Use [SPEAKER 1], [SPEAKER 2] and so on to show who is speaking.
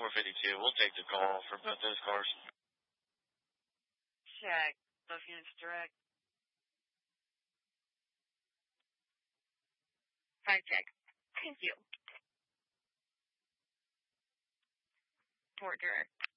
[SPEAKER 1] 452. We'll take the call for both those cars.
[SPEAKER 2] Check. Both units direct.
[SPEAKER 3] 5 check. Thank you. 4 direct.